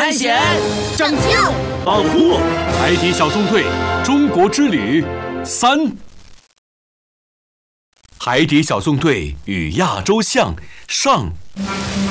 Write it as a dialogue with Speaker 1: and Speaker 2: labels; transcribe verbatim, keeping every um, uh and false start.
Speaker 1: 探险、
Speaker 2: 拯救、
Speaker 3: 保护海底小纵队中国之旅三。海底小纵队与亚洲象上。